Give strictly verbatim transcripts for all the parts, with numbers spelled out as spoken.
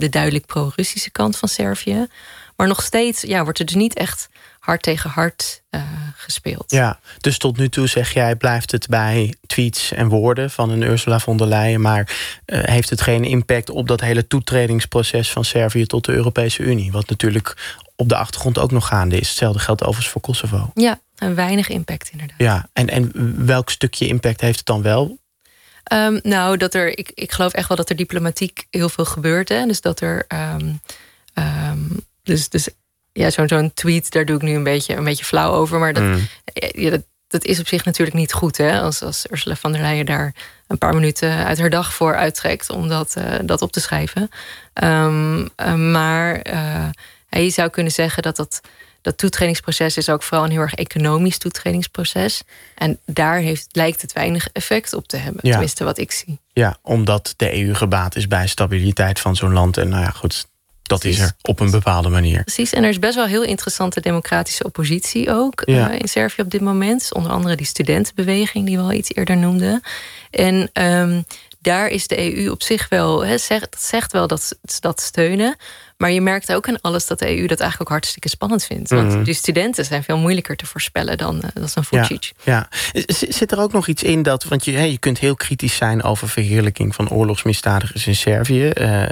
de duidelijk pro-Russische kant van Servië. Maar nog steeds ja, wordt er dus niet echt hard tegen hard uh, gespeeld. Ja, dus tot nu toe zeg jij, blijft het bij tweets en woorden van een Ursula von der Leyen, maar uh, heeft het geen impact op dat hele toetredingsproces van Servië tot de Europese Unie, wat natuurlijk op de achtergrond ook nog gaande is. Hetzelfde geldt overigens voor Kosovo. Ja, een weinig impact inderdaad. Ja, en, en welk stukje impact heeft het dan wel? Um, nou, dat er, ik, ik geloof echt wel dat er diplomatiek heel veel gebeurt. Hè? Dus dat er, um, um, dus, dus ja, zo'n zo'n tweet, daar doe ik nu een beetje, een beetje flauw over. Maar dat, mm. ja, dat, dat is op zich natuurlijk niet goed. Hè? Als, als Ursula von der Leyen daar een paar minuten uit haar dag voor uittrekt om dat, uh, dat op te schrijven. Um, uh, maar uh, je zou kunnen zeggen dat dat. Dat toetredingsproces is ook vooral een heel erg economisch toetredingsproces. En daar heeft, lijkt het weinig effect op te hebben. Ja. Tenminste, wat ik zie. Ja, omdat de E U gebaat is bij stabiliteit van zo'n land. En nou ja, goed, dat Precies. is er op een bepaalde manier. Precies, en er is best wel heel interessante democratische oppositie ook ja. uh, in Servië op dit moment. Onder andere die studentenbeweging die we al iets eerder noemden. En um, daar is de E U op zich wel, he, zegt, zegt wel dat ze dat steunen. Maar je merkt ook aan alles dat de E U dat eigenlijk ook hartstikke spannend vindt. Want mm-hmm. die studenten zijn veel moeilijker te voorspellen dan, uh, dan zo'n Vučić. Ja, ja. Zit er ook nog iets in dat, want je, he, je kunt heel kritisch zijn over verheerlijking van oorlogsmisdadigers in Servië.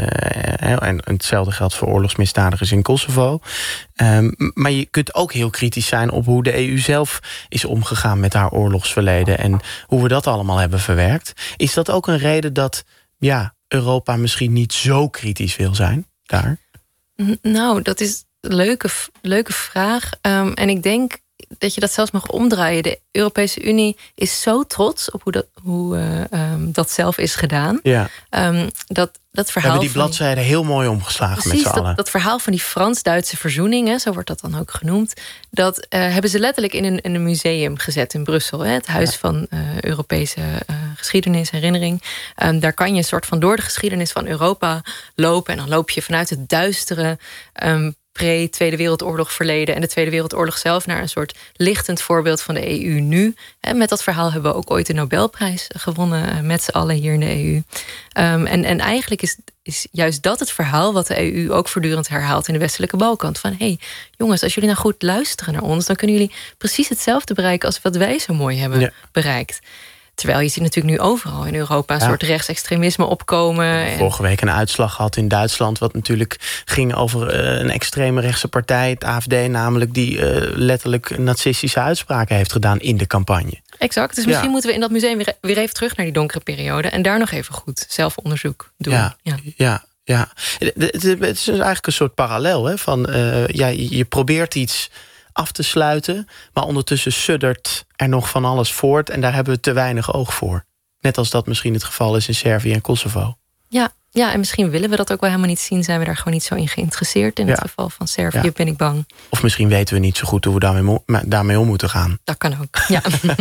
Uh, en hetzelfde geldt voor oorlogsmisdadigers in Kosovo. Um, maar je kunt ook heel kritisch zijn op hoe de E U zelf is omgegaan met haar oorlogsverleden. En hoe we dat allemaal hebben verwerkt. Is dat ook een reden dat ja, Europa misschien niet zo kritisch wil zijn daar? Nou, dat is een leuke, leuke vraag. Um, en ik denk dat je dat zelfs mag omdraaien. De Europese Unie is zo trots op hoe dat, hoe, uh, um, dat zelf is gedaan. Ja. Um, dat, dat verhaal we hebben die bladzijden heel mooi omgeslagen. Precies, met z'n allen. Dat, dat verhaal van die Frans-Duitse verzoening, hè, zo wordt dat dan ook genoemd. Dat uh, hebben ze letterlijk in een, in een museum gezet in Brussel. Hè, het Huis ja. van uh, Europese uh, Geschiedenis, Herinnering. Um, daar kan je een soort van door de geschiedenis van Europa lopen. En dan loop je vanuit het duistere Um, pre-Tweede Wereldoorlog verleden en de Tweede Wereldoorlog zelf naar een soort lichtend voorbeeld van de E U nu. En met dat verhaal hebben we ook ooit de Nobelprijs gewonnen met z'n allen hier in de E U. Um, en, en eigenlijk is, is juist dat het verhaal wat de E U ook voortdurend herhaalt in de westelijke Balkan. Van hé, hey, jongens, als jullie nou goed luisteren naar ons, dan kunnen jullie precies hetzelfde bereiken als wat wij zo mooi hebben ja. bereikt. Terwijl je ziet natuurlijk nu overal in Europa een ja. soort rechtsextremisme opkomen. Vorige week een uitslag gehad in Duitsland, wat natuurlijk ging over uh, een extreme rechtse partij, het A F D namelijk, die uh, letterlijk nazistische uitspraken heeft gedaan in de campagne. Exact, dus misschien ja. moeten we in dat museum weer, weer even terug naar die donkere periode en daar nog even goed zelfonderzoek doen. Ja, ja. ja. Ja, het is eigenlijk een soort parallel. Hè, van, uh, ja, je probeert iets af te sluiten, maar ondertussen suddert er nog van alles voort en daar hebben we te weinig oog voor. Net als dat misschien het geval is in Servië en Kosovo. Ja, ja, en misschien willen we dat ook wel helemaal niet zien. Zijn we daar gewoon niet zo in geïnteresseerd. In ja. het geval van Servië ja. ben ik bang. Of misschien weten we niet zo goed hoe we daarmee, mo- daarmee om moeten gaan. Dat kan ook, ja.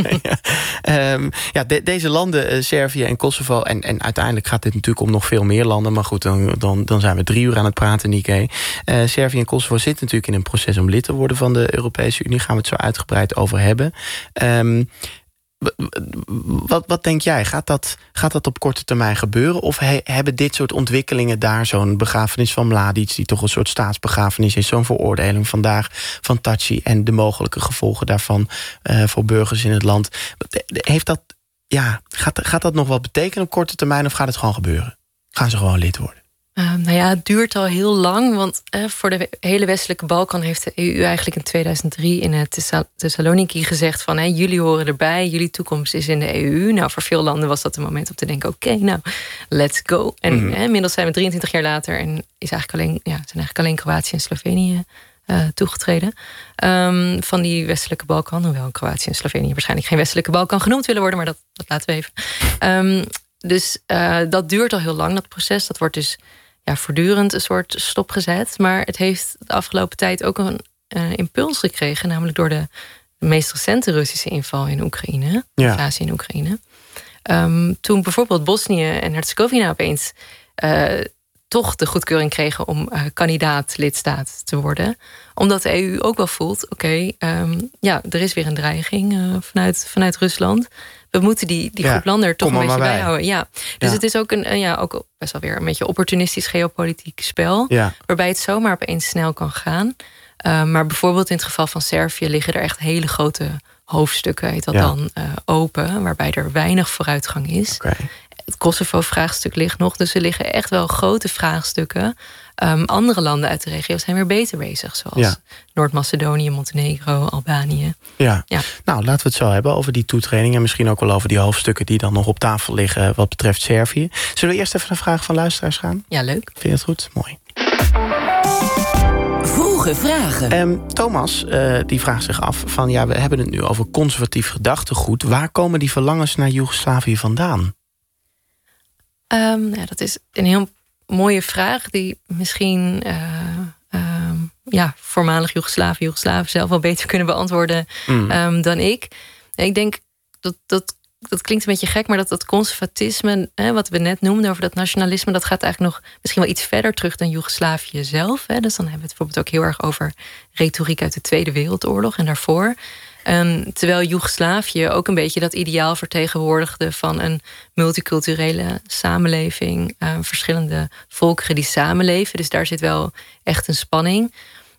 ja. Um, ja de, deze landen, uh, Servië en Kosovo, en, en uiteindelijk gaat dit natuurlijk om nog veel meer landen. Maar goed, dan, dan, dan zijn we drie uur aan het praten, Nike. Uh, Servië en Kosovo zitten natuurlijk in een proces om lid te worden van de Europese Unie. Gaan we het zo uitgebreid over hebben. Um, Wat, wat denk jij? Gaat dat, gaat dat op korte termijn gebeuren? Of he, hebben dit soort ontwikkelingen daar, zo'n begrafenis van Mladic, die toch een soort staatsbegrafenis is, zo'n veroordeling vandaag van Thaçi en de mogelijke gevolgen daarvan uh, voor burgers in het land, heeft dat, ja, gaat, gaat dat nog wat betekenen op korte termijn of gaat het gewoon gebeuren? Gaan ze gewoon lid worden? Uh, nou ja, het duurt al heel lang, want uh, voor de hele westelijke Balkan heeft de E U eigenlijk in tweeduizend drie in uh, Thessaloniki gezegd van hey, jullie horen erbij, jullie toekomst is in de E U. Nou, voor veel landen was dat een moment om te denken, oké, okay, nou, let's go. En mm-hmm. uh, inmiddels zijn we drieëntwintig jaar later en is eigenlijk alleen, ja, zijn eigenlijk alleen Kroatië en Slovenië uh, toegetreden um, van die westelijke Balkan. Hoewel Kroatië en Slovenië waarschijnlijk geen westelijke Balkan genoemd willen worden, maar dat, dat laten we even. Um, dus uh, dat duurt al heel lang, dat proces. Dat wordt dus ja, voortdurend een soort stopgezet. Maar het heeft de afgelopen tijd ook een uh, impuls gekregen, namelijk door de, de meest recente Russische inval in Oekraïne, ja. invasie in Oekraïne. Um, toen bijvoorbeeld Bosnië en Herzegovina opeens uh, toch de goedkeuring kregen om uh, kandidaat-lidstaat te worden. Omdat de E U ook wel voelt, oké, okay, um, ja, er is weer een dreiging uh, vanuit, vanuit Rusland. We moeten die, die ja, groep landen er toch een beetje bij houden. Ja. Dus ja. het is ook, een, ja, ook best wel weer een beetje opportunistisch geopolitiek spel. Ja. Waarbij het zomaar opeens snel kan gaan. Uh, maar bijvoorbeeld in het geval van Servië liggen er echt hele grote hoofdstukken, heet dat ja. dan, uh, open. Waarbij er weinig vooruitgang is. Okay. Het Kosovo-vraagstuk ligt nog. Dus er liggen echt wel grote vraagstukken. Um, andere landen uit de regio zijn weer beter bezig. Zoals ja. Noord-Macedonië, Montenegro, Albanië. Ja. ja, nou laten we het zo hebben over die toetreding. En misschien ook wel over die hoofdstukken die dan nog op tafel liggen wat betreft Servië. Zullen we eerst even naar vragen van luisteraars gaan? Ja, leuk. Vind je het goed? Mooi. Vroege vragen. Um, Thomas uh, die vraagt zich af van ja, we hebben het nu over conservatief gedachtegoed. Waar komen die verlangens naar Joegoslavië vandaan? Um, ja, dat is een heel mooie vraag die misschien uh, uh, ja, voormalig Joegoslavië, Joegoslavië zelf wel beter kunnen beantwoorden mm. um, dan ik. Ik denk dat, dat dat klinkt een beetje gek, maar dat dat conservatisme, hè, wat we net noemden over dat nationalisme, dat gaat eigenlijk nog misschien wel iets verder terug dan Joegoslavië zelf. Hè. Dus dan hebben we het bijvoorbeeld ook heel erg over retoriek uit de Tweede Wereldoorlog en daarvoor. Um, terwijl Joegoslavië ook een beetje dat ideaal vertegenwoordigde van een multiculturele samenleving, uh, verschillende volkeren die samenleven. Dus daar zit wel echt een spanning.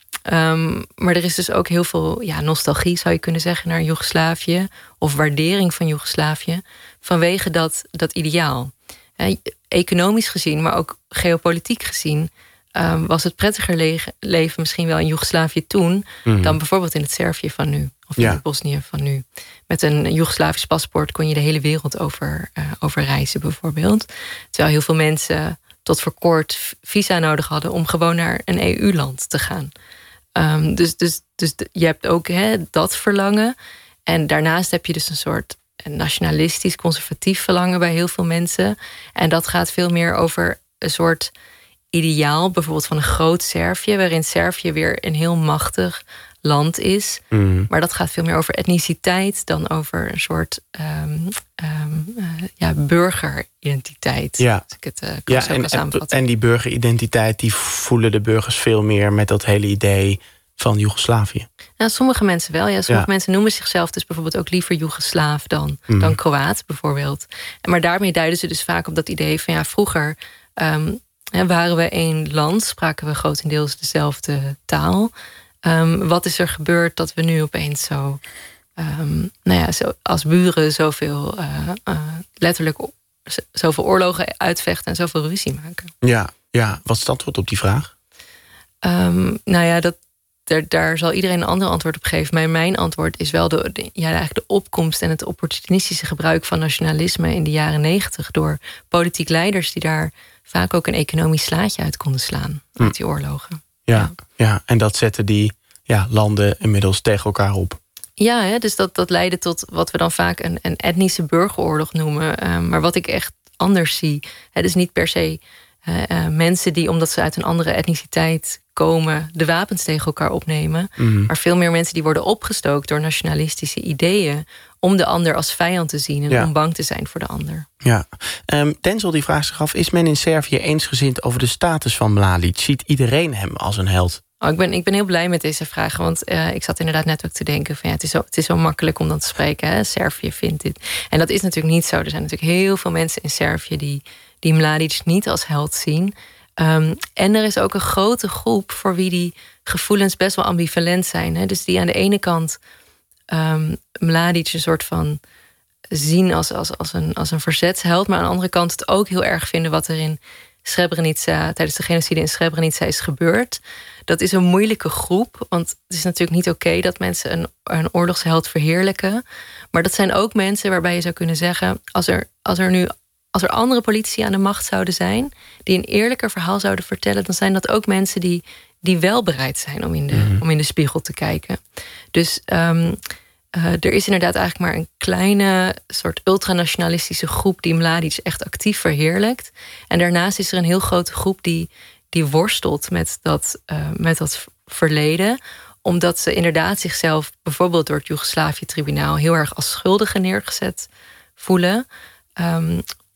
Um, maar er is dus ook heel veel ja, nostalgie, zou je kunnen zeggen, naar Joegoslavië, of waardering van Joegoslavië, vanwege dat, dat ideaal. Uh, economisch gezien, maar ook geopolitiek gezien, um, was het prettiger le- leven misschien wel in Joegoslavië toen, mm-hmm. dan bijvoorbeeld in het Servië van nu. Of in ja. het Bosnië van nu. Met een Joegoslavisch paspoort kon je de hele wereld over, uh, over reizen bijvoorbeeld. Terwijl heel veel mensen tot voor kort visa nodig hadden om gewoon naar een E U-land te gaan. Um, dus, dus, dus je hebt ook he, dat verlangen. En daarnaast heb je dus een soort nationalistisch, conservatief verlangen bij heel veel mensen. En dat gaat veel meer over een soort ideaal, bijvoorbeeld van een groot Servië, waarin Servië weer een heel machtig land is. Mm. Maar dat gaat veel meer over etniciteit dan over een soort um, um, uh, ja, burgeridentiteit. Ja, als ik het uh, kan ja, zo en, kan samenvatten. En die burgeridentiteit, die voelen de burgers veel meer met dat hele idee van Joegoslavië. Nou, sommige mensen wel. Ja, sommige ja. mensen noemen zichzelf dus bijvoorbeeld ook liever Joegoslaaf dan, mm. dan Kroaat bijvoorbeeld. Maar daarmee duiden ze dus vaak op dat idee van ja, vroeger um, waren we één land, spraken we grotendeels dezelfde taal. Um, wat is er gebeurd dat we nu opeens zo, um, nou ja, zo als buren zoveel, uh, uh, letterlijk zoveel oorlogen uitvechten en zoveel ruzie maken? Ja, ja. Wat is het antwoord op die vraag? Um, nou ja, dat, daar, daar zal iedereen een ander antwoord op geven. Maar mijn antwoord is wel de, de, ja, eigenlijk de opkomst en het opportunistische gebruik van nationalisme in de jaren negentig door politiek leiders die daar vaak ook een economisch slaatje uit konden slaan hm. uit die oorlogen. Ja, ja. ja, en dat zetten die ja, landen inmiddels tegen elkaar op. Ja, hè, dus dat, dat leidde tot wat we dan vaak een, een etnische burgeroorlog noemen. Um, maar wat ik echt anders zie. Hè, dus niet per se uh, uh, mensen die, omdat ze uit een andere etniciteit komen, de wapens tegen elkaar opnemen. Mm-hmm. Maar veel meer mensen die worden opgestookt door nationalistische ideeën om de ander als vijand te zien en ja. om bang te zijn voor de ander. Ja. Um, Denzel die vraagt zich af, is men in Servië eensgezind over de status van Mladic? Ziet iedereen hem als een held? Oh, ik, ben, ik ben heel blij met deze vraag. Want uh, ik zat inderdaad net ook te denken van ja, het is zo, het is zo makkelijk om dan te spreken. Hè? Servië vindt dit. En dat is natuurlijk niet zo. Er zijn natuurlijk heel veel mensen in Servië die, die Mladic niet als held zien. Um, en er is ook een grote groep voor wie die gevoelens best wel ambivalent zijn. Hè? Dus die aan de ene kant um, Mladic een soort van zien als, als, als, een, als een verzetsheld. Maar aan de andere kant het ook heel erg vinden wat er in Srebrenica, tijdens de genocide in Srebrenica is gebeurd. Dat is een moeilijke groep, want het is natuurlijk niet oké dat mensen een, een oorlogsheld verheerlijken. Maar dat zijn ook mensen waarbij je zou kunnen zeggen, als er, als er nu als er andere politici aan de macht zouden zijn die een eerlijker verhaal zouden vertellen, dan zijn dat ook mensen die, die wel bereid zijn om in de, mm. om in de spiegel te kijken. Dus um, uh, er is inderdaad eigenlijk maar een kleine soort ultranationalistische groep die Mladic echt actief verheerlijkt. En daarnaast is er een heel grote groep die, die worstelt met dat, uh, met dat verleden, omdat ze inderdaad zichzelf bijvoorbeeld door het Joegoslavië-tribunaal heel erg als schuldigen neergezet voelen. Um,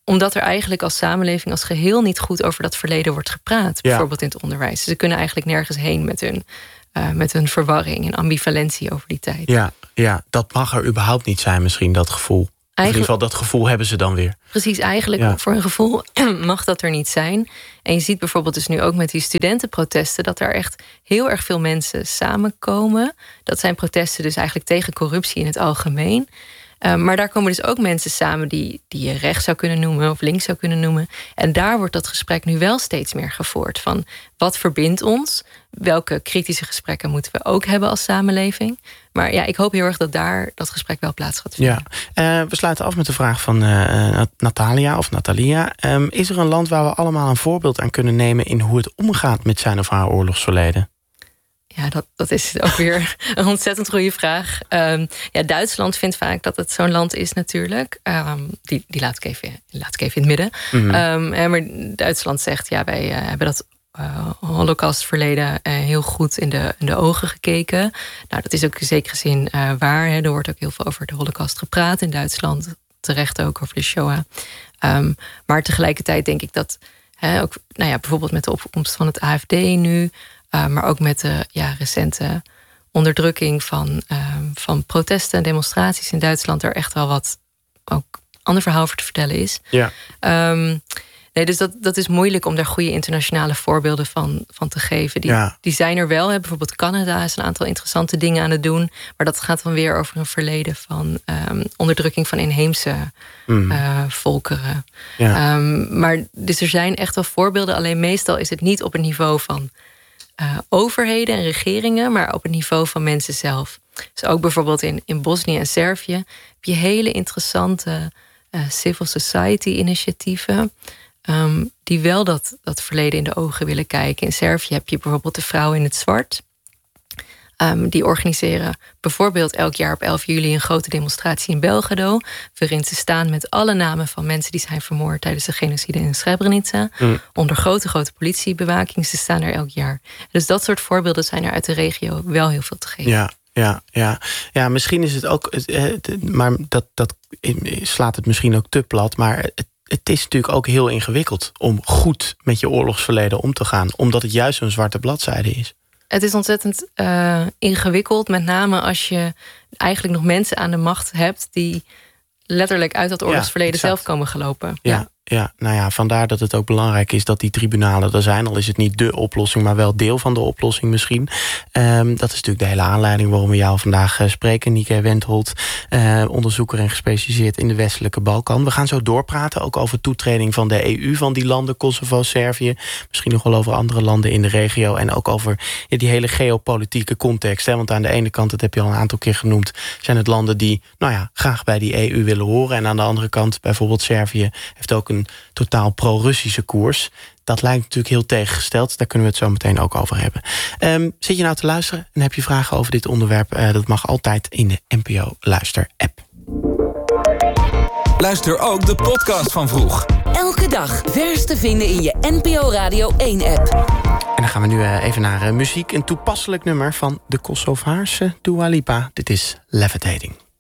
omdat er eigenlijk als samenleving als geheel niet goed over dat verleden wordt gepraat. Ja. Bijvoorbeeld in het onderwijs. Ze kunnen eigenlijk nergens heen met hun, uh, met hun verwarring en ambivalentie over die tijd. Ja, ja, dat mag er überhaupt niet zijn misschien, dat gevoel. In ieder geval, dat gevoel hebben ze dan weer. Precies, eigenlijk ja. voor een gevoel mag dat er niet zijn. En je ziet bijvoorbeeld dus nu ook met die studentenprotesten dat er echt heel erg veel mensen samenkomen. Dat zijn protesten dus eigenlijk tegen corruptie in het algemeen. Uh, maar daar komen dus ook mensen samen die, die je rechts zou kunnen noemen of links zou kunnen noemen. En daar wordt dat gesprek nu wel steeds meer gevoerd. Van wat verbindt ons? Welke kritische gesprekken moeten we ook hebben als samenleving? Maar ja, ik hoop heel erg dat daar dat gesprek wel plaats gaat vinden. Ja. Uh, we sluiten af met de vraag van uh, Natalia of Natalia. Um, is er een land waar we allemaal een voorbeeld aan kunnen nemen in hoe het omgaat met zijn of haar oorlogsverleden? Ja, dat, dat is ook weer een ontzettend goede vraag. Um, ja, Duitsland vindt vaak dat het zo'n land is natuurlijk. Um, die die laat, ik even, laat ik even in het midden. Mm-hmm. um, maar Duitsland zegt, ja, wij uh, hebben dat uh, Holocaustverleden uh, heel goed in de, in de ogen gekeken. Nou, dat is ook in zekere zin uh, waar. Hè. Er wordt ook heel veel over de Holocaust gepraat in Duitsland. Terecht ook over de Shoah. Um, maar tegelijkertijd denk ik dat, hè, ook, nou ja, bijvoorbeeld met de opkomst van het A F D nu, Uh, maar ook met de ja, recente onderdrukking van, uh, van protesten en demonstraties in Duitsland er echt wel wat ook ander verhaal voor te vertellen is. Ja. Um, nee, dus dat, dat is moeilijk om daar goede internationale voorbeelden van, van te geven. Die, ja. die zijn er wel. Hè. Bijvoorbeeld Canada is een aantal interessante dingen aan het doen. Maar dat gaat dan weer over een verleden van um, onderdrukking van inheemse mm. uh, volkeren. Ja. Um, maar dus er zijn echt wel voorbeelden. Alleen meestal is het niet op een niveau van Uh, overheden en regeringen, maar op het niveau van mensen zelf. Dus ook bijvoorbeeld in, in Bosnië en Servië heb je hele interessante uh, civil society initiatieven um, die wel dat, dat verleden in de ogen willen kijken. In Servië heb je bijvoorbeeld de Vrouwen in het Zwart. Um, die organiseren bijvoorbeeld elk jaar op elf juli een grote demonstratie in Belgrado, waarin ze staan met alle namen van mensen die zijn vermoord tijdens de genocide in Srebrenica. Mm. Onder grote, grote politiebewaking. Ze staan er elk jaar. Dus dat soort voorbeelden zijn er uit de regio wel heel veel te geven. Ja. Ja, ja. ja, misschien is het ook, maar dat, dat slaat het misschien ook te plat, maar het, het is natuurlijk ook heel ingewikkeld om goed met je oorlogsverleden om te gaan, omdat het juist zo'n zwarte bladzijde is. Het is ontzettend uh, ingewikkeld, met name als je eigenlijk nog mensen aan de macht hebt die letterlijk uit dat oorlogsverleden ja, zelf komen gelopen. Ja, ja. Ja, nou ja, vandaar dat het ook belangrijk is dat die tribunalen er zijn. Al is het niet dé oplossing, maar wel deel van de oplossing misschien. Um, dat is natuurlijk de hele aanleiding waarom we jou vandaag uh, spreken. Nieke Wendholt, uh, onderzoeker en gespecialiseerd in de westelijke Balkan. We gaan zo doorpraten, ook over toetreding van de E U van die landen, Kosovo, Servië. Misschien nog wel over andere landen in de regio. En ook over ja, die hele geopolitieke context. Hè? Want aan de ene kant, dat heb je al een aantal keer genoemd, zijn het landen die nou ja, graag bij die E U willen horen. En aan de andere kant, bijvoorbeeld Servië, heeft ook een totaal pro-Russische koers. Dat lijkt natuurlijk heel tegengesteld. Daar kunnen we het zo meteen ook over hebben. Um, zit je nou te luisteren en heb je vragen over dit onderwerp? Uh, dat mag altijd in de N P O Luister-app. Luister ook de podcast van Vroeg. Elke dag vers te vinden in je N P O Radio één-app. En dan gaan we nu uh, even naar uh, muziek. Een toepasselijk nummer van de Kosovaarse Dua Lipa. Dit is Levitating.